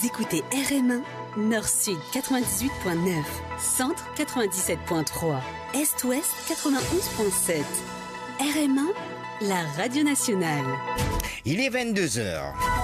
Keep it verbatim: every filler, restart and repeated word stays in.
écoutez R M un, Nord-Sud quatre-vingt-dix-huit point neuf, Centre quatre-vingt-dix-sept point trois, Est-Ouest quatre-vingt-onze point sept. R M un, la radio nationale. Il est vingt-deux heures.